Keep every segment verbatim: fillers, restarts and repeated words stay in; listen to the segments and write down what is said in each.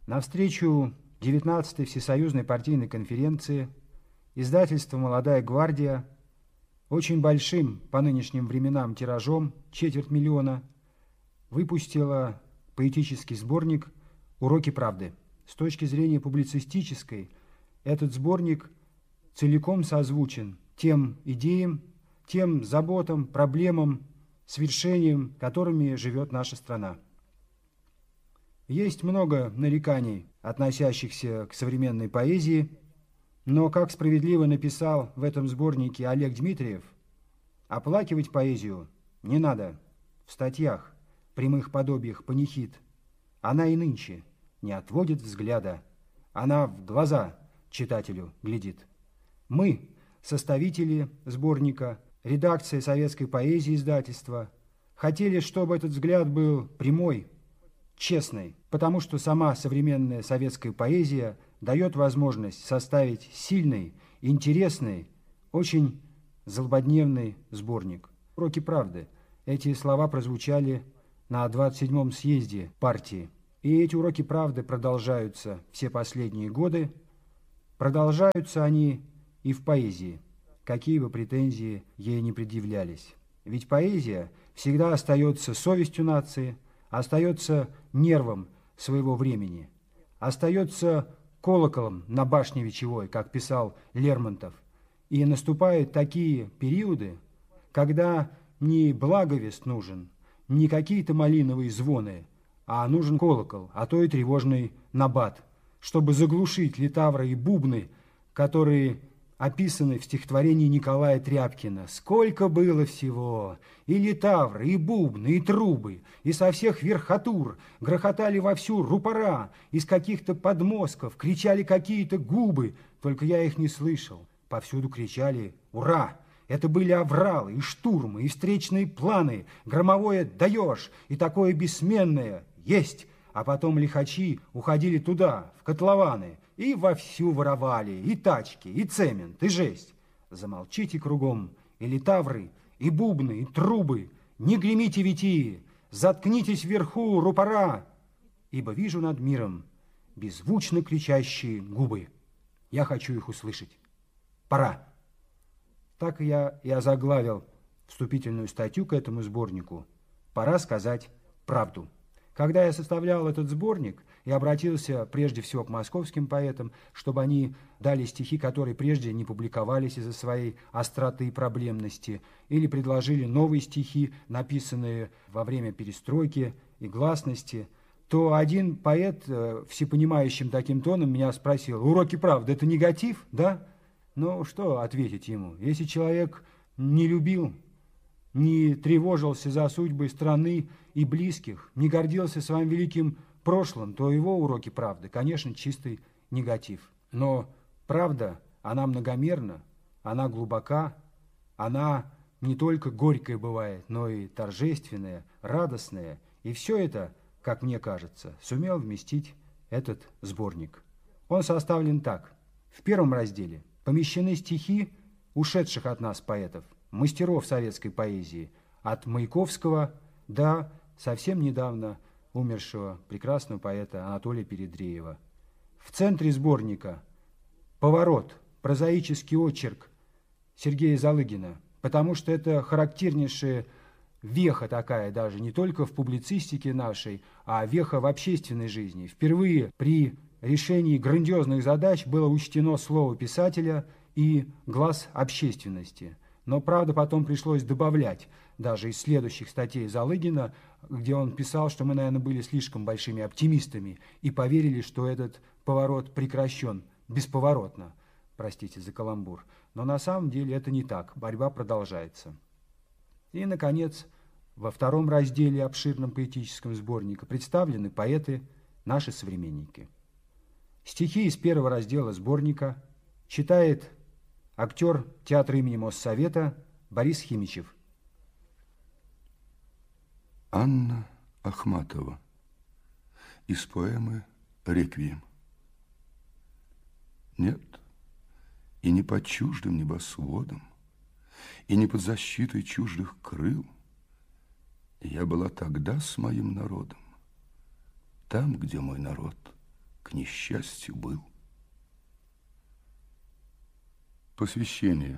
Навстречу девятнадцатой Всесоюзной партийной конференции издательство «Молодая гвардия» очень большим по нынешним временам тиражом, четверть миллиона, выпустило поэтический сборник «Уроки правды». С точки зрения публицистической, этот сборник целиком созвучен тем идеям, тем заботам, проблемам, свершениям, которыми живет наша страна. Есть много нареканий, относящихся к современной поэзии, но, как справедливо написал в этом сборнике Олег Дмитриев, оплакивать поэзию не надо в статьях, прямых подобиях панихид. Она и нынче не отводит взгляда, она в глаза читателю глядит. Мы, составители сборника, редакция советской поэзии издательства, хотели, чтобы этот взгляд был прямой, честный, потому что сама современная советская поэзия дает возможность составить сильный, интересный, очень злободневный сборник. «Уроки правды». Эти слова прозвучали на двадцать седьмом съезде партии. И эти уроки правды продолжаются все последние годы. Продолжаются они и в поэзии, какие бы претензии ей не предъявлялись. Ведь поэзия всегда остается совестью нации, остается нервом своего времени, остается колоколом на башне вечевой, как писал Лермонтов. И наступают такие периоды, когда не благовест нужен, не какие-то малиновые звоны, а нужен колокол, а то и тревожный набат, чтобы заглушить литавры и бубны, которые описаны в стихотворении Николая Тряпкина. Сколько было всего! И литавры, и бубны, и трубы, и со всех верхотур грохотали вовсю рупора, из каких-то подмостков кричали какие-то губы, только я их не слышал. Повсюду кричали «Ура!». Это были авралы, и штурмы, и встречные планы, громовое «даешь», и такое бессменное «есть», а потом лихачи уходили туда, в котлованы, и вовсю воровали и тачки, и цемент, и жесть. Замолчите кругом, и литавры, и бубны, и трубы, не гремите витии, заткнитесь вверху, рупора, ибо вижу над миром беззвучно кричащие губы. Я хочу их услышать. Пора. Так я и озаглавил вступительную статью к этому сборнику. Пора сказать правду. Когда я составлял этот сборник, я обратился прежде всего к московским поэтам, чтобы они дали стихи, которые прежде не публиковались из-за своей остроты и проблемности, или предложили новые стихи, написанные во время перестройки и гласности, то один поэт всепонимающим таким тоном меня спросил: «Уроки правды – это негатив, да?» Ну, что ответить ему? Если человек не любил, не тревожился за судьбы страны и близких, не гордился своим великим прошлым, то его уроки правды, конечно, чистый негатив. Но правда, она многомерна, она глубока, она не только горькая бывает, но и торжественная, радостная. И все это, как мне кажется, сумел вместить этот сборник. Он составлен так. В первом разделе помещены стихи ушедших от нас поэтов, мастеров советской поэзии, от Маяковского до совсем недавно умершего прекрасного поэта Анатолия Передреева. В центре сборника поворот, прозаический очерк Сергея Залыгина, потому что это характернейшая веха такая даже не только в публицистике нашей, а веха в общественной жизни. Впервые при решении грандиозных задач было учтено слово писателя и глаз общественности. Но, правда, потом пришлось добавлять даже из следующих статей Залыгина, где он писал, что мы, наверное, были слишком большими оптимистами и поверили, что этот поворот прекращен бесповоротно. Простите за каламбур. Но на самом деле это не так. Борьба продолжается. И, наконец, во втором разделе обширном поэтическом сборника представлены поэты, наши современники. Стихи из первого раздела сборника читает актер театра имени Моссовета Борис Химичев. Анна Ахматова из поэмы «Реквием». Нет, и не под чуждым небосводом, и не под защитой чуждых крыл я была тогда с моим народом, там, где мой народ к несчастью был. Посвящение.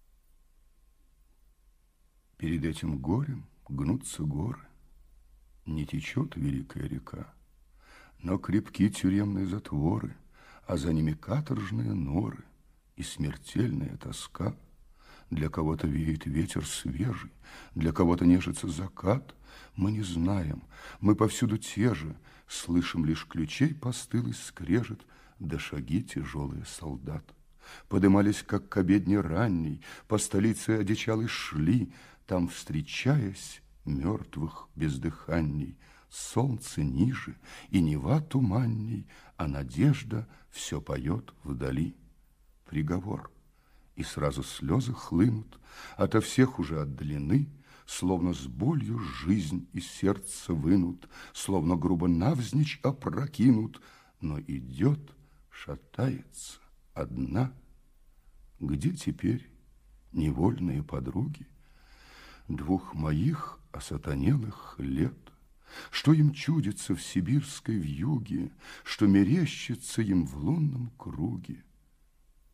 Перед этим горем гнутся горы, не течет великая река, но крепки тюремные затворы, а за ними каторжные норы и смертельная тоска. Для кого-то веет ветер свежий, для кого-то нежится закат. Мы не знаем, мы повсюду те же, слышим лишь ключей постылый скрежет, да шаги тяжелые солдат. Подымались, как к обедне ранней, по столице одичалой шли, там, встречаясь, мертвых бездыханней. Солнце ниже, и Нева туманней, а надежда все поет вдали. Приговор, и сразу слезы хлынут, ото всех уже отдалены, словно с болью жизнь из сердца вынут, словно грубо навзничь опрокинут, но идет, шатается одна. Где теперь невольные подруги двух моих осатанелых лет? Что им чудится в сибирской вьюге, что мерещится им в лунном круге?